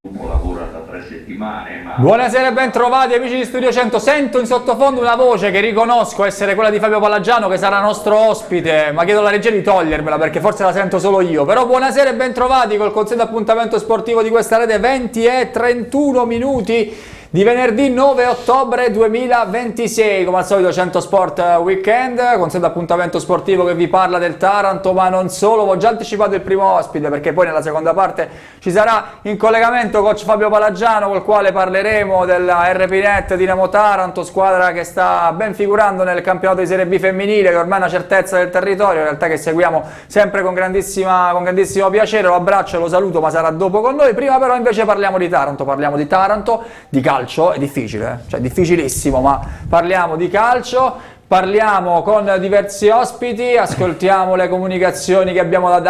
lavora da 3 settimane. Ma... Buonasera e ben trovati amici di Studio 100. Sento in sottofondo una voce che riconosco essere quella di Fabio Palagiano, che sarà nostro ospite, ma chiedo alla regia di togliermela perché forse la sento solo io. Però buonasera e ben trovati col consueto appuntamento sportivo di questa rete, 20 e 31 minuti di venerdì 9 ottobre 2026, come al solito 100 Sport Weekend, consueto appuntamento sportivo che vi parla del Taranto, ma non solo. Ho già anticipato il primo ospite perché poi nella seconda parte ci sarà in collegamento coach Fabio Palagiano, col quale parleremo della RP-Net Dinamo Taranto, squadra che sta ben figurando nel campionato di Serie B femminile, che ormai è una certezza del territorio, in realtà che seguiamo sempre con grandissimo piacere. Lo abbraccio e lo saluto, ma sarà dopo con noi. Prima però invece parliamo di Taranto, di calcio. È difficile, cioè difficilissimo, ma parliamo di calcio, parliamo con diversi ospiti, ascoltiamo le comunicazioni che abbiamo da dare